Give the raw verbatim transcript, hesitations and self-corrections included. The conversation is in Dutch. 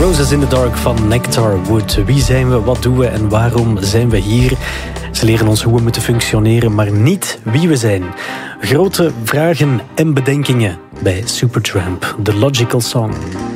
Roses in the Dark van Nectar Wood. Wie zijn we, wat doen we en waarom zijn we hier? Ze leren ons hoe we moeten functioneren, maar niet wie we zijn. Grote vragen en bedenkingen bij Supertramp, The Logical Song.